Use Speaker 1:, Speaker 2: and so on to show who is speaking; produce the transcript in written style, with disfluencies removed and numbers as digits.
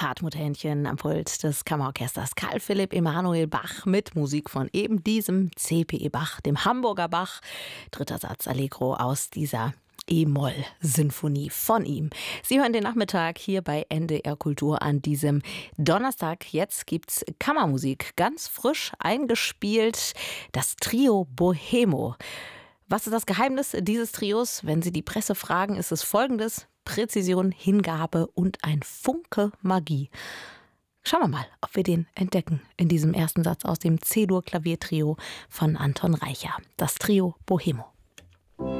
Speaker 1: Hartmut Hähnchen am Pult des Kammerorchesters Carl Philipp Emanuel Bach mit Musik von eben diesem C.P.E. Bach, dem Hamburger Bach. Dritter Satz Allegro aus dieser E-Moll-Sinfonie von ihm. Sie hören den Nachmittag hier bei NDR Kultur an diesem Donnerstag. Jetzt gibt's Kammermusik, ganz frisch eingespielt, das Trio Bohemo. Was ist das Geheimnis dieses Trios? Wenn Sie die Presse fragen, ist es folgendes: Präzision, Hingabe und ein Funke Magie. Schauen wir mal, ob wir den entdecken in diesem ersten Satz aus dem C-Dur-Klaviertrio von Anton Reicher. Das Trio Bohemo.